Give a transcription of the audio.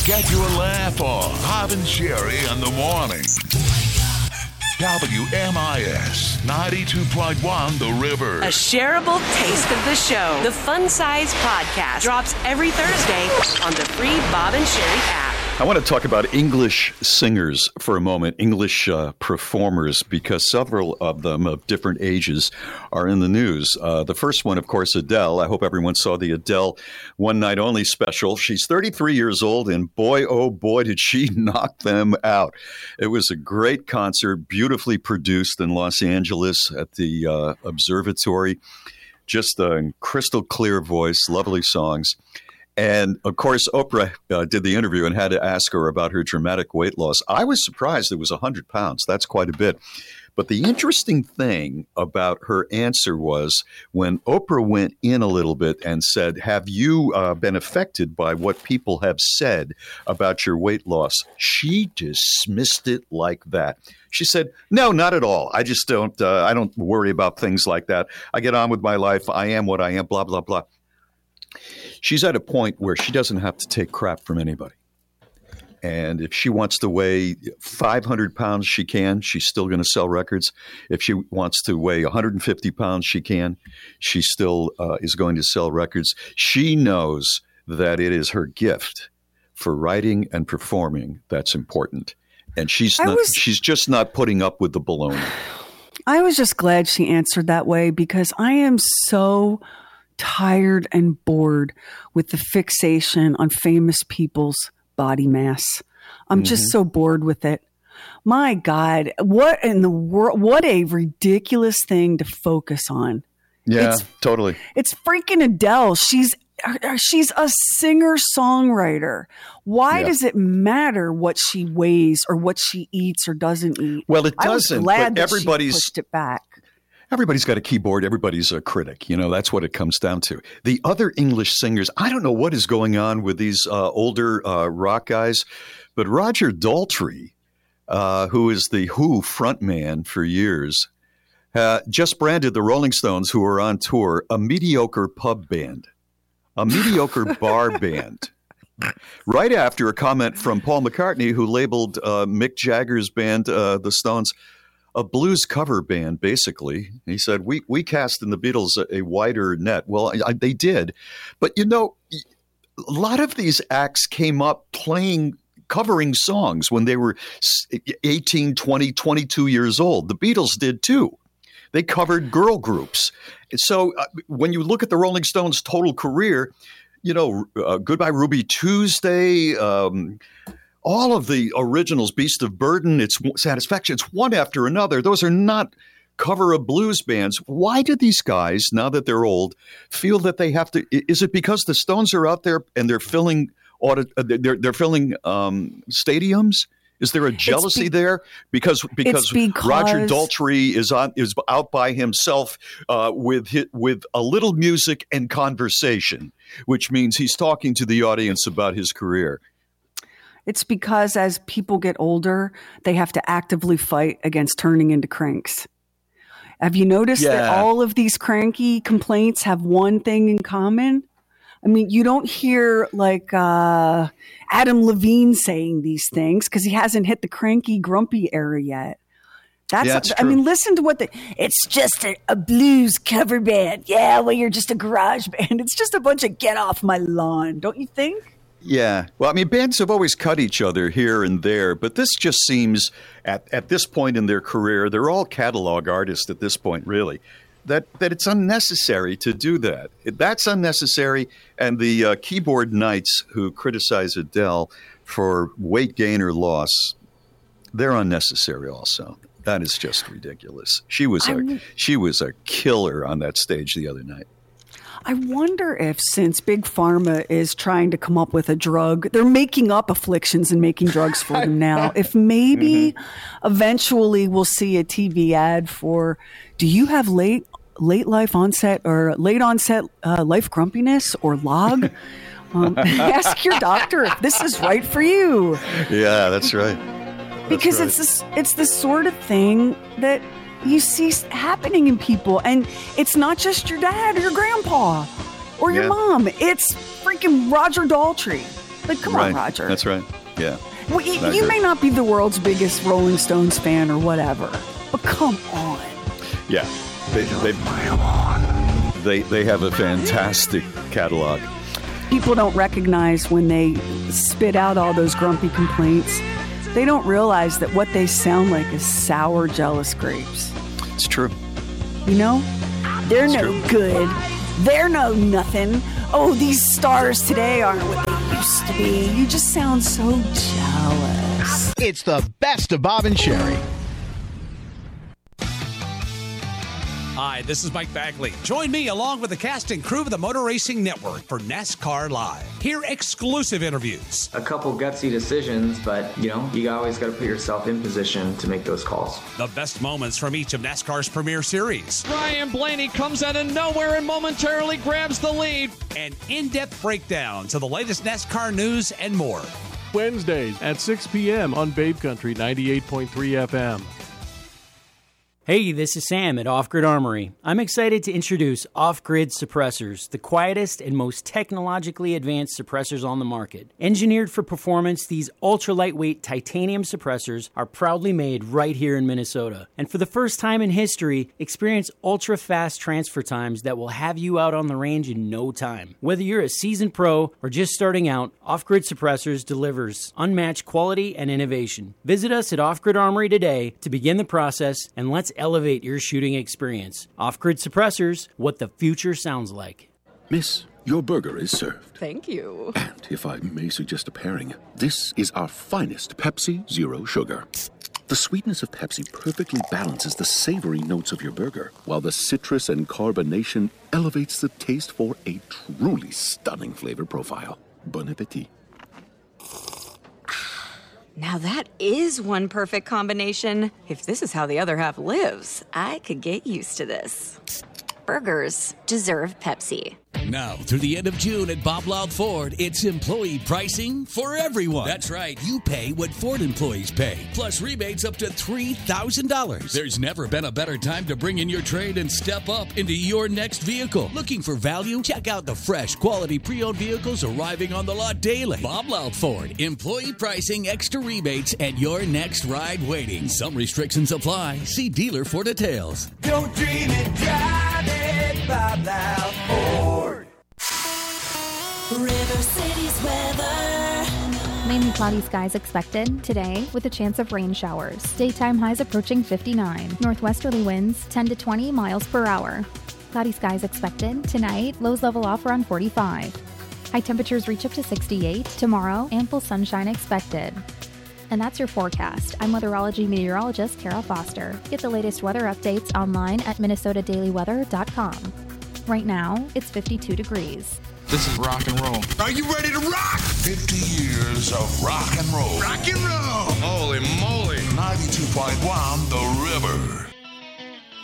Get your laugh on. Bob and Sherry in the morning. WMIS 92.1 The River. A shareable taste of the show. The Fun Size Podcast drops every Thursday on the free Bob and Sherry app. I want to talk about English singers for a moment, English performers, because several of them of different ages are in the news. The first one, of course, Adele. I hope everyone saw the Adele One Night Only special. She's 33 years old, and boy, oh boy, did she knock them out. It was a great concert, beautifully produced in Los Angeles at the Observatory. Just a crystal clear voice, lovely songs. And, of course, Oprah did the interview and had to ask her about her dramatic weight loss. I was surprised it was 100 pounds. That's quite a bit. But the interesting thing about her answer was when Oprah went in a little bit and said, have you been affected by what people have said about your weight loss? She dismissed it like that. She said, no, not at all. I just don't worry about things like that. I get on with my life. I am what I am, blah, blah, blah. She's at a point where she doesn't have to take crap from anybody. And if she wants to weigh 500 pounds, she can. She's still going to sell records. If she wants to weigh 150 pounds, she can. She still is going to sell records. She knows that it is her gift for writing and performing that's important. And she's just not putting up with the baloney. I was just glad she answered that way because I am so tired and bored with the fixation on famous people's body mass. I'm just so bored with it. My God, what in the world? What a ridiculous thing to focus on. Yeah, totally. It's freaking Adele. She's a singer-songwriter. Why does it matter what she weighs or what she eats or doesn't eat? Well, it doesn't. I was glad but that she pushed it back. Everybody's got a keyboard. Everybody's a critic. You know, that's what it comes down to. The other English singers, I don't know what is going on with these older rock guys, but Roger Daltrey, who is the Who frontman for years, just branded the Rolling Stones, who are on tour, a mediocre pub band, a mediocre bar band. Right after a comment from Paul McCartney, who labeled Mick Jagger's band, the Stones, a blues cover band, basically. He said, we cast in the Beatles a wider net. Well, they did. But, you know, a lot of these acts came up covering songs when they were 18, 20, 22 years old. The Beatles did, too. They covered girl groups. So when you look at the Rolling Stones' total career, you know, Goodbye Ruby Tuesday, all of the originals, Beast of Burden, It's Satisfaction, it's one after another. Those are not cover of blues bands. Why do these guys, now that they're old, feel that they have to? Is it because the Stones are out there and they're filling stadiums? Is there a jealousy there? Because Roger Daltrey is out by himself with a little music and conversation, which means he's talking to the audience about his career. It's because as people get older, they have to actively fight against turning into cranks. Have you noticed that all of these cranky complaints have one thing in common? I mean, you don't hear like Adam Levine saying these things because he hasn't hit the cranky, grumpy era yet. That's I mean, listen to it's just a blues cover band. Yeah, well, you're just a garage band. It's just a bunch of get off my lawn, don't you think? Yeah. Well, I mean, bands have always cut each other here and there, but this just seems at this point in their career, they're all catalog artists at this point, really, that it's unnecessary to do that. That's unnecessary. And the keyboard knights who criticize Adele for weight gain or loss, they're unnecessary also. That is just ridiculous. She was a killer on that stage the other night. I wonder if since Big Pharma is trying to come up with a drug, they're making up afflictions and making drugs for them now. If maybe eventually we'll see a TV ad for, do you have late life onset or late onset life grumpiness or log? Ask your doctor if this is right for you. Yeah, that's right. Because it's the sort of thing that you see happening in people. And it's not just your dad or your grandpa or your mom. It's freaking Roger Daltrey. Like, come on, Roger. That's right. Yeah. Well, you may not be the world's biggest Rolling Stones fan or whatever, but come on. Yeah. They have a fantastic catalog. People don't recognize when they spit out all those grumpy complaints. They don't realize that what they sound like is sour, jealous grapes. It's true. You know? They're no good. They're no nothing. Oh, these stars today aren't what they used to be. You just sound so jealous. It's the best of Bob and Sherry. Hi, this is Mike Bagley. Join me along with the cast and crew of the Motor Racing Network for NASCAR Live. Hear exclusive interviews. A couple gutsy decisions, but, you always got to put yourself in position to make those calls. The best moments from each of NASCAR's premier series. Ryan Blaney comes out of nowhere and momentarily grabs the lead. And in-depth breakdowns of the latest NASCAR news and more. Wednesdays at 6 p.m. on Babe Country 98.3 FM. Hey, this is Sam at Off Grid Armory. I'm excited to introduce Off Grid Suppressors, the quietest and most technologically advanced suppressors on the market. Engineered for performance, these ultra-lightweight titanium suppressors are proudly made right here in Minnesota. And for the first time in history, experience ultra-fast transfer times that will have you out on the range in no time. Whether you're a seasoned pro or just starting out, Off Grid Suppressors delivers unmatched quality and innovation. Visit us at Off Grid Armory today to begin the process, and let's elevate your shooting experience. Off-Grid Suppressors, what the future sounds like. Miss, your burger is served. Thank you. And if I may suggest a pairing, this is our finest Pepsi Zero Sugar. The sweetness of Pepsi perfectly balances the savory notes of your burger, while the citrus and carbonation elevates the taste for a truly stunning flavor profile. Bon appetit. Now that is one perfect combination. If this is how the other half lives, I could get used to this. Burgers deserve Pepsi. Now, through the end of June at Bob Loud Ford, it's employee pricing for everyone. That's right. You pay what Ford employees pay, plus rebates up to $3,000. There's never been a better time to bring in your trade and step up into your next vehicle. Looking for value? Check out the fresh, quality pre-owned vehicles arriving on the lot daily. Bob Loud Ford, employee pricing, extra rebates, and your next ride waiting. Some restrictions apply. See dealer for details. Don't dream it, drive it, Bob Loud Ford. River City's weather. Mainly cloudy skies expected today with a chance of rain showers. Daytime highs approaching 59. Northwesterly winds 10 to 20 miles per hour. Cloudy skies expected tonight. Lows level off around 45. High temperatures reach up to 68. Tomorrow, ample sunshine expected. And that's your forecast. I'm weatherology meteorologist Kara Foster. Get the latest weather updates online at minnesotadailyweather.com. Right now, it's 52 degrees. This is rock and roll. Are you ready to rock? 50 years of rock and roll. Rock and roll! Holy moly. 92.1 The River.